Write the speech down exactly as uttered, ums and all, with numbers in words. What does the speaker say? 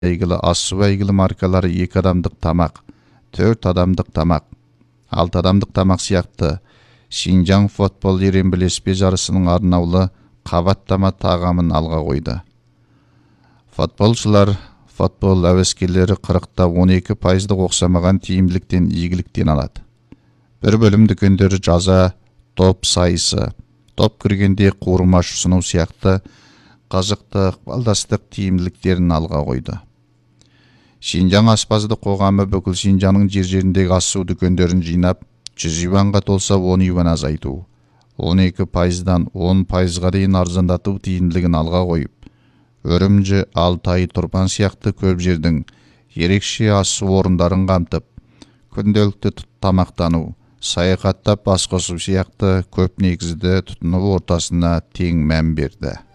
әйгілі ас-су әйгілі маркалары екі адамдық тамақ, төрт адамдық тамақ, алты адамдық тамақ сияқты Шинжаң футбол ерен білеспе жарысының арнаулы қабаттама тағамын алға қойды. Футболшылар, футбол әуескерлері қырықта он екі пайыздық оқсамаған тиімділіктен игіліктен алады. Бір бөлім дүкендері жаза, топ сайысы, топ кіргенде қуырмаш ұсыну сияқты қазықтық, балдастық тиімділіктерін алға қойды. Шинжаң аспаздық қоғамы бүкіл Шинжаңның жер-жеріндегі ас-су дүкендерін жинап, жүз юанға толса он юан азайту, он екі пайыздан он пайызға дейін арзандату тиімділігін алға қойып, Үрімжі, Алтай, Тұрпан сияқты көп жердің ерекше ас-су орындарын қамтып, күнделікті тамақтану, саяхаттап ас қосу сияқты көп негізді тұтыну ортасына тең мән берді.